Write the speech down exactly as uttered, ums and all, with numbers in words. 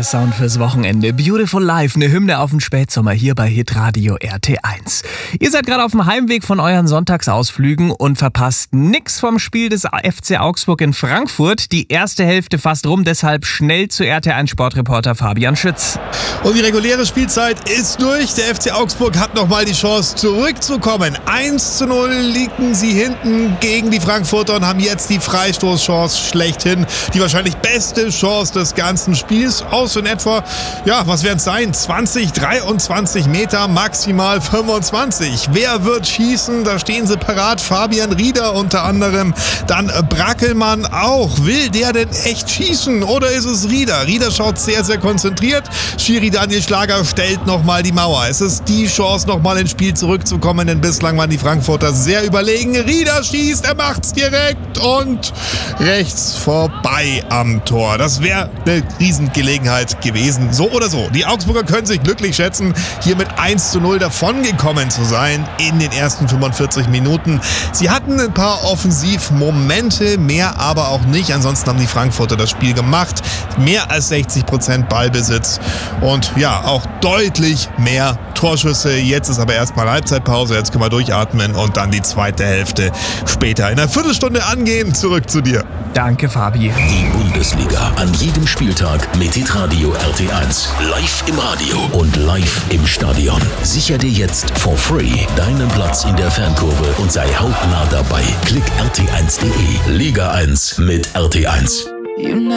Sound fürs Wochenende. Beautiful Life, eine Hymne auf den Spätsommer hier bei Hitradio R T eins. Ihr seid gerade auf dem Heimweg von euren Sonntagsausflügen und verpasst nix vom Spiel des F C Augsburg in Frankfurt. Die erste Hälfte fast rum, deshalb schnell zu R T eins Sportreporter Fabian Schütz. Und die reguläre Spielzeit ist durch. Der F C Augsburg hat nochmal die Chance zurückzukommen. eins zu null liegen sie hinten gegen die Frankfurter und haben jetzt die Freistoßchance schlechthin. Die wahrscheinlich beste Chance des ganzen Spiels. Aus in etwa, ja, was werden es sein? zwanzig, dreiundzwanzig Meter, maximal fünfundzwanzig. Wer wird schießen? Da stehen sie parat. Fabian Rieder unter anderem. Dann Brackelmann auch. Will der denn echt schießen? Oder ist es Rieder? Rieder schaut sehr, sehr konzentriert. Schiri Daniel Schlager stellt nochmal die Mauer. Es ist die Chance, nochmal ins Spiel zurückzukommen, denn bislang waren die Frankfurter sehr überlegen. Rieder schießt, er macht's direkt und rechts vorbei am Tor. Das wäre eine Riesengelegenheit gewesen. So oder so. Die Augsburger können sich glücklich schätzen, hier mit eins zu null davongekommen zu sein in den ersten fünfundvierzig Minuten. Sie hatten ein paar Offensivmomente, mehr aber auch nicht. Ansonsten haben die Frankfurter das Spiel gemacht. Mehr als sechzig Prozent Ballbesitz und ja, auch deutlich mehr Torschüsse. Jetzt ist aber erstmal Halbzeitpause. Jetzt können wir durchatmen und dann die zweite Hälfte später in einer Viertelstunde angehen. Zurück zu dir. Danke, Fabi. Die Bundesliga an jedem Spieltag mit Hitradio R T eins. Live im Radio und live im Stadion. Sicher dir jetzt for free deinen Platz in der Fankurve und sei hautnah dabei. Klick R T eins punkt de. Liga eins mit R T eins.